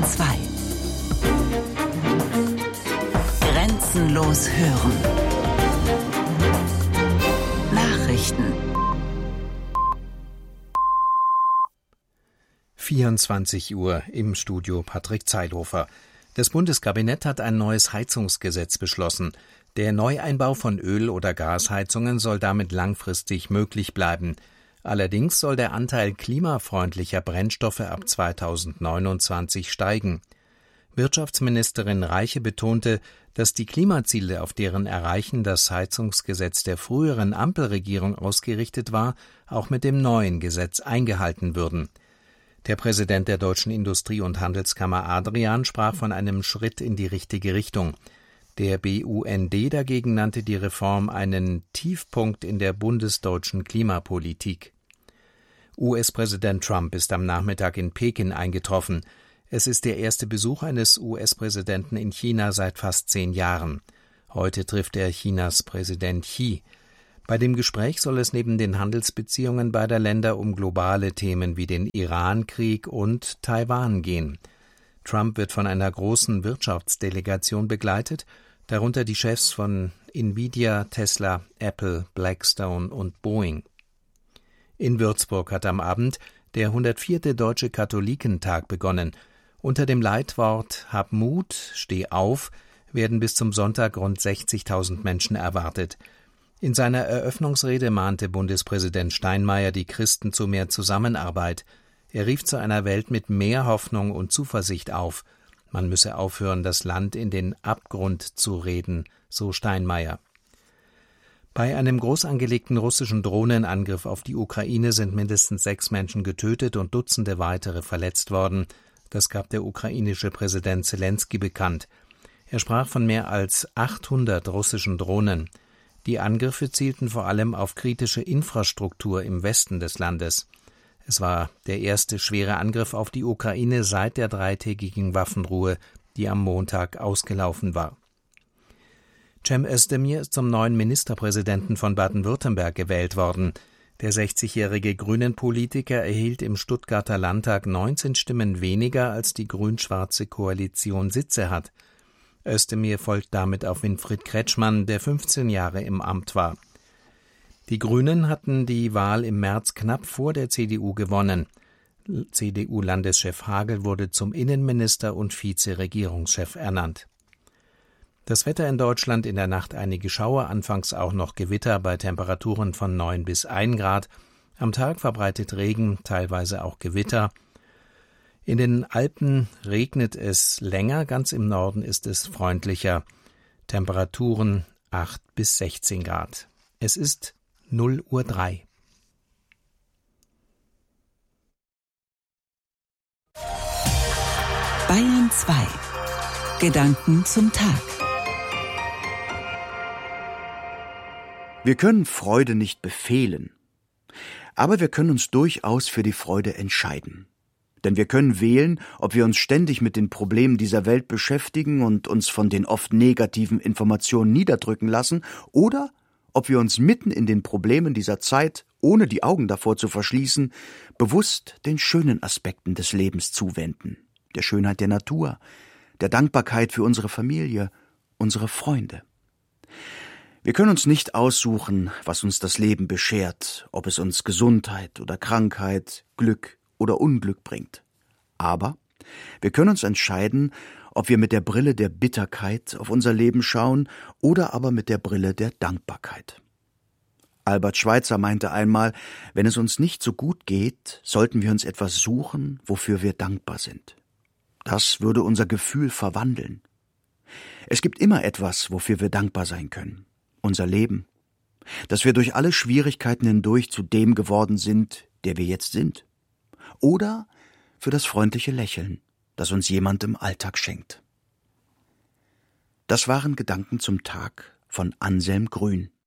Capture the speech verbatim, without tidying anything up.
Bayern zwei. Grenzenlos hören. Nachrichten. vierundzwanzig Uhr im Studio Patrick Zeilhofer. Das Bundeskabinett hat ein neues Heizungsgesetz beschlossen. Der Neueinbau von Öl- oder Gasheizungen soll damit langfristig möglich bleiben. Allerdings soll der Anteil klimafreundlicher Brennstoffe ab zweitausendneunundzwanzig steigen. Wirtschaftsministerin Reiche betonte, dass die Klimaziele, auf deren Erreichen das Heizungsgesetz der früheren Ampelregierung ausgerichtet war, auch mit dem neuen Gesetz eingehalten würden. Der Präsident der Deutschen Industrie- und Handelskammer Adrian sprach von einem Schritt in die richtige Richtung. Der B U N D dagegen nannte die Reform einen Tiefpunkt in der bundesdeutschen Klimapolitik. U S-Präsident Trump ist am Nachmittag in Peking eingetroffen. Es ist der erste Besuch eines U S-Präsidenten in China seit fast zehn Jahren. Heute trifft er Chinas Präsident Xi. Bei dem Gespräch soll es neben den Handelsbeziehungen beider Länder um globale Themen wie den Iran-Krieg und Taiwan gehen. Trump wird von einer großen Wirtschaftsdelegation begleitet, darunter die Chefs von Nvidia, Tesla, Apple, Blackstone und Boeing. In Würzburg hat am Abend der hundertvierte Deutsche Katholikentag begonnen. Unter dem Leitwort »Hab Mut, steh auf« werden bis zum Sonntag rund sechzigtausend Menschen erwartet. In seiner Eröffnungsrede mahnte Bundespräsident Steinmeier die Christen zu mehr Zusammenarbeit. Er rief zu einer Welt mit mehr Hoffnung und Zuversicht auf. Man müsse aufhören, das Land in den Abgrund zu reden, so Steinmeier. Bei einem groß angelegten russischen Drohnenangriff auf die Ukraine sind mindestens sechs Menschen getötet und Dutzende weitere verletzt worden. Das gab der ukrainische Präsident Selenskyj bekannt. Er sprach von mehr als achthundert russischen Drohnen. Die Angriffe zielten vor allem auf kritische Infrastruktur im Westen des Landes. Es war der erste schwere Angriff auf die Ukraine seit der dreitägigen Waffenruhe, die am Montag ausgelaufen war. Cem Özdemir ist zum neuen Ministerpräsidenten von Baden-Württemberg gewählt worden. Der sechzigjährige Grünen-Politiker erhielt im Stuttgarter Landtag neunzehn Stimmen weniger, als die grün-schwarze Koalition Sitze hat. Özdemir folgt damit auf Winfried Kretschmann, der fünfzehn Jahre im Amt war. Die Grünen hatten die Wahl im März knapp vor der C D U gewonnen. C D U-Landeschef Hagel wurde zum Innenminister und Vize-Regierungschef ernannt. Das Wetter in Deutschland: in der Nacht einige Schauer, anfangs auch noch Gewitter bei Temperaturen von neun bis ein Grad. Am Tag verbreitet Regen, teilweise auch Gewitter. In den Alpen regnet es länger, ganz im Norden ist es freundlicher. Temperaturen acht bis sechzehn Grad. Es ist null Uhr drei. Bayern zwei. Gedanken zum Tag. Wir können Freude nicht befehlen, aber wir können uns durchaus für die Freude entscheiden. Denn wir können wählen, ob wir uns ständig mit den Problemen dieser Welt beschäftigen und uns von den oft negativen Informationen niederdrücken lassen, oder ob wir uns mitten in den Problemen dieser Zeit, ohne die Augen davor zu verschließen, bewusst den schönen Aspekten des Lebens zuwenden, der Schönheit der Natur, der Dankbarkeit für unsere Familie, unsere Freunde. Wir können uns nicht aussuchen, was uns das Leben beschert, ob es uns Gesundheit oder Krankheit, Glück oder Unglück bringt. Aber wir können uns entscheiden, ob wir mit der Brille der Bitterkeit auf unser Leben schauen oder aber mit der Brille der Dankbarkeit. Albert Schweitzer meinte einmal, wenn es uns nicht so gut geht, sollten wir uns etwas suchen, wofür wir dankbar sind. Das würde unser Gefühl verwandeln. Es gibt immer etwas, wofür wir dankbar sein können. Unser Leben. Dass wir durch alle Schwierigkeiten hindurch zu dem geworden sind, der wir jetzt sind. Oder für das freundliche Lächeln, das uns jemand im Alltag schenkt. Das waren Gedanken zum Tag von Anselm Grün.